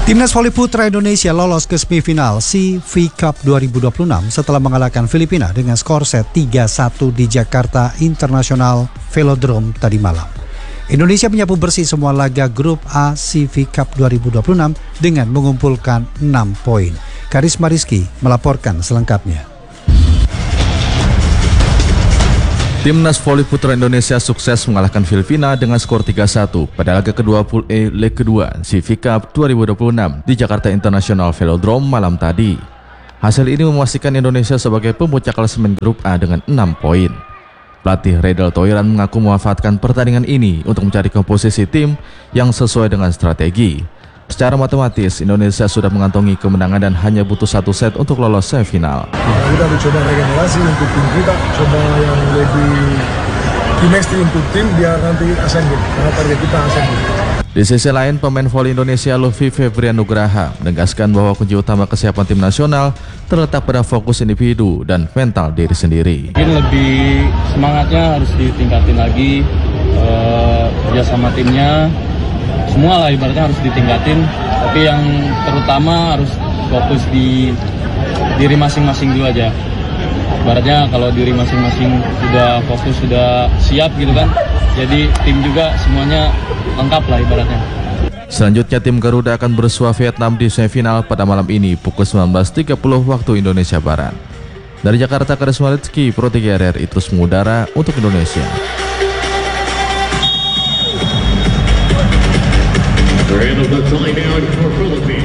Timnas voli putra Indonesia lolos ke semifinal CV Cup 2026 setelah mengalahkan Filipina dengan skor set 3-1 di Jakarta International Velodrome tadi malam. Indonesia menyapu bersih semua laga grup A CV Cup 2026 dengan mengumpulkan 6 poin. Karisma Rizky melaporkan selengkapnya. Timnas voli putra Indonesia sukses mengalahkan Filipina dengan skor 3-1 pada laga kedua Pool E leg kedua CV Cup 2026 di Jakarta International Velodrome malam tadi. Hasil ini memastikan Indonesia sebagai pemuncak klasemen grup A dengan 6 poin. Pelatih Redel Toiran mengaku memanfaatkan pertandingan ini untuk mencari komposisi tim yang sesuai dengan strategi. Secara matematis, Indonesia sudah mengantongi kemenangan dan hanya butuh 1 set untuk lolos semifinal. Kita mencoba regenerasi untuk tim kita, coba yang lebih chemistry untuk tim biar nanti Asian Games, karena target kita Asian Games. Di sisi lain, pemain voli Indonesia Luffy Febrian Nugraha menegaskan bahwa kunci utama kesiapan tim nasional terletak pada fokus individu dan mental diri sendiri. Mungkin lebih semangatnya harus ditingkatin lagi, kerjasama timnya. Semua lah ibaratnya harus ditingkatin, tapi yang terutama harus fokus di diri masing-masing dulu aja. Ibaratnya kalau diri masing-masing sudah fokus, sudah siap gitu kan, jadi tim juga semuanya lengkap lah ibaratnya. Selanjutnya tim Garuda akan bersua Vietnam di semifinal pada malam ini pukul 19.30 waktu Indonesia Barat. Dari Jakarta, Karisma Rizky, Pro 3 RRI terus mengudara untuk Indonesia. End of the timeout for Philippines.